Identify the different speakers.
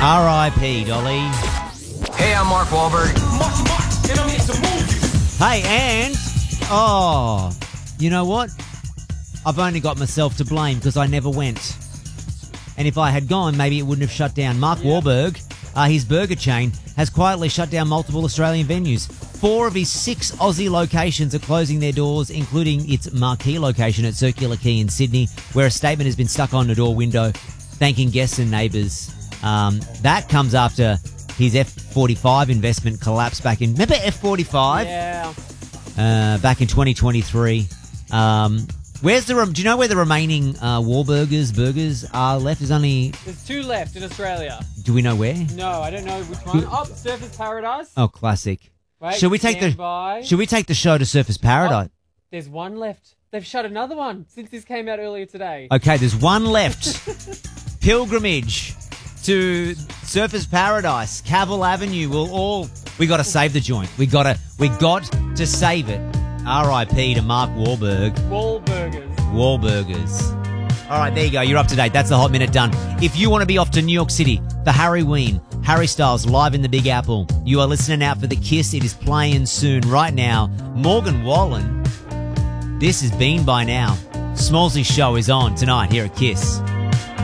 Speaker 1: R.I.P. Dolly.
Speaker 2: Hey, I'm Mark Wahlberg.
Speaker 3: And I'm here to move you.
Speaker 1: Hey, and... Oh, you know what? I've only got myself to blame because I never went. And if I had gone, maybe it wouldn't have shut down. Mark Wahlberg, his burger chain, has quietly shut down multiple Australian venues. 4 of his 6 Aussie locations are closing their doors, including its marquee location at Circular Quay in Sydney, where a statement has been stuck on the door window thanking guests and neighbours. That comes after his F45 investment collapsed back in... Remember F45?
Speaker 4: Yeah.
Speaker 1: Back in 2023. Where's the... Do you know where the remaining Wahlburgers burgers are left? There's
Speaker 4: 2 left in Australia.
Speaker 1: Do we know where?
Speaker 4: No, I don't know which one. Oh, Surfers Paradise.
Speaker 1: Oh, classic.
Speaker 4: Wait,
Speaker 1: Should we take the show to Surfers Paradise?
Speaker 4: Oh, there's one left. They've shut another one since this came out earlier today.
Speaker 1: Okay, there's one left. Pilgrimage to Surfers Paradise, Cavill Avenue. We got to save the joint. We got to save it. R.I.P. to Mark Wahlberg. Wahlburgers. All right, there you go. You're up to date. That's the Hot Minute done. If you want to be off to New York City for Harry Ween, Harry Styles live in the Big Apple, you are listening out for The Kiss. It is playing soon. Right now, Morgan Wallen. This has been by now. Smallsy's show is on tonight here at Kiss.